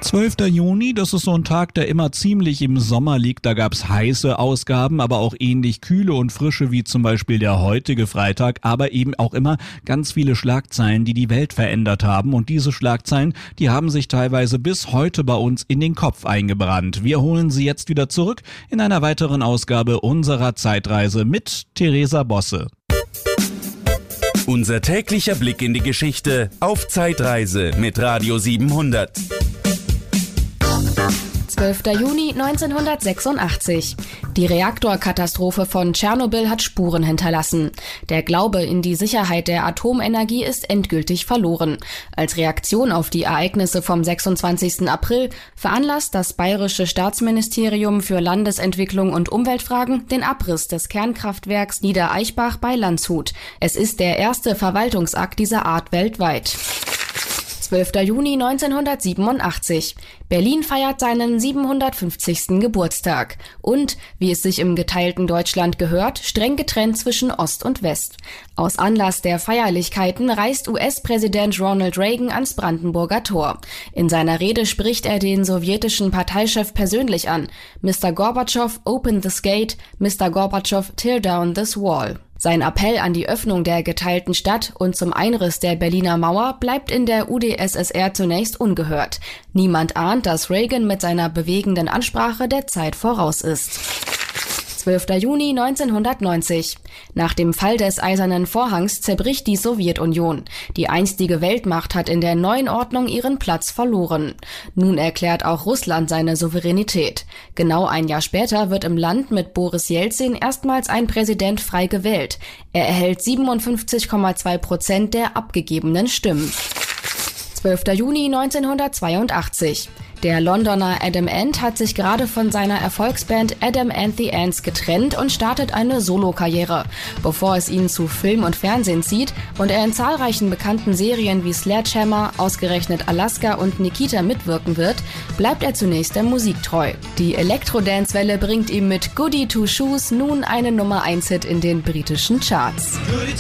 12. Juni, das ist so ein Tag, der immer ziemlich im Sommer liegt. Da gab's heiße Ausgaben, aber auch ähnlich kühle und frische wie zum Beispiel der heutige Freitag. Aber eben auch immer ganz viele Schlagzeilen, die die Welt verändert haben. Und diese Schlagzeilen, die haben sich teilweise bis heute bei uns in den Kopf eingebrannt. Wir holen sie jetzt wieder zurück in einer weiteren Ausgabe unserer Zeitreise mit Theresa Bosse. Unser täglicher Blick in die Geschichte auf Zeitreise mit Radio 700. 12. Juni 1986. Die Reaktorkatastrophe von Tschernobyl hat Spuren hinterlassen. Der Glaube in die Sicherheit der Atomenergie ist endgültig verloren. Als Reaktion auf die Ereignisse vom 26. April veranlasst das Bayerische Staatsministerium für Landesentwicklung und Umweltfragen den Abriss des Kernkraftwerks Niedereichbach bei Landshut. Es ist der erste Verwaltungsakt dieser Art weltweit. 12. Juni 1987. Berlin feiert seinen 750. Geburtstag. Und, wie es sich im geteilten Deutschland gehört, streng getrennt zwischen Ost und West. Aus Anlass der Feierlichkeiten reist US-Präsident Ronald Reagan ans Brandenburger Tor. In seiner Rede spricht er den sowjetischen Parteichef persönlich an. Mr. Gorbatschow, open this gate. Mr. Gorbatschow, tear down this wall. Sein Appell an die Öffnung der geteilten Stadt und zum Einriss der Berliner Mauer bleibt in der UdSSR zunächst ungehört. Niemand ahnt, dass Reagan mit seiner bewegenden Ansprache der Zeit voraus ist. 12. Juni 1990. Nach dem Fall des Eisernen Vorhangs zerbricht die Sowjetunion. Die einstige Weltmacht hat in der neuen Ordnung ihren Platz verloren. Nun erklärt auch Russland seine Souveränität. Genau ein Jahr später wird im Land mit Boris Jelzin erstmals ein Präsident frei gewählt. Er erhält 57,2% der abgegebenen Stimmen. 12. Juni 1982. Der Londoner Adam Ant hat sich gerade von seiner Erfolgsband Adam and the Ants getrennt und startet eine Solokarriere. Bevor es ihn zu Film und Fernsehen zieht und er in zahlreichen bekannten Serien wie Sledgehammer, ausgerechnet Alaska und Nikita mitwirken wird, bleibt er zunächst der Musik treu. Die Elektro-Dance-Welle bringt ihm mit Goody Two Shoes nun einen Nummer-1-Hit in den britischen Charts.